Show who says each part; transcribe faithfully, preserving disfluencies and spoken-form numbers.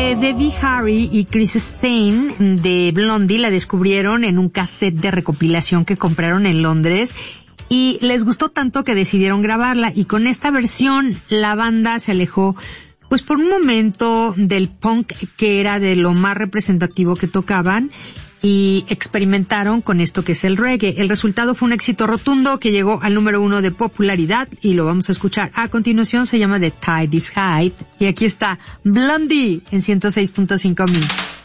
Speaker 1: que Debbie Harry y Chris Stein de Blondie la descubrieron en un cassette de recopilación que compraron en Londres y les gustó tanto que decidieron grabarla, y con esta versión la banda se alejó pues por un momento del punk, que era de lo más representativo que tocaban, y experimentaron con esto que es el reggae. El resultado fue un éxito rotundo que llegó al número uno de popularidad y lo vamos a escuchar a continuación. Se llama The Tide is High y aquí está Blondie en ciento seis punto cinco mil.